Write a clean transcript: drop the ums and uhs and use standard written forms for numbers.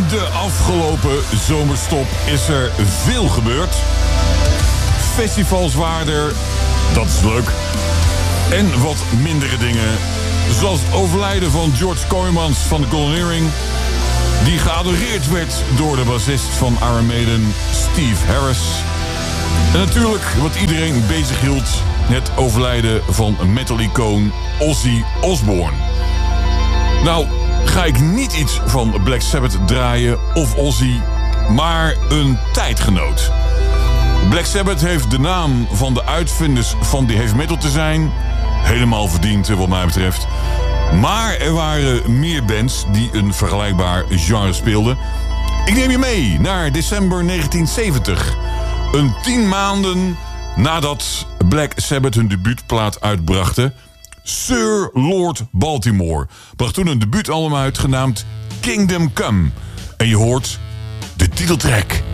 de afgelopen zomerstop is er veel gebeurd. Festivals waren er, dat is leuk. En wat mindere dingen, zoals het overlijden van George Kooijmans van de Collineering, die geadoreerd werd door de bassist van Iron Maiden, Steve Harris. En natuurlijk wat iedereen bezig hield, het overlijden van metal-icoon Ozzy Osbourne. Nou, ga ik niet iets van Black Sabbath draaien of Ozzy, maar een tijdgenoot. Black Sabbath heeft de naam van de uitvinders van die heavy metal te zijn. Helemaal verdiend wat mij betreft. Maar er waren meer bands die een vergelijkbaar genre speelden. Ik neem je mee naar december 1970. Een 10 maanden nadat Black Sabbath hun debuutplaat uitbrachten. Sir Lord Baltimore bracht toen een debuutalbum uit genaamd Kingdom Come. En je hoort de titeltrack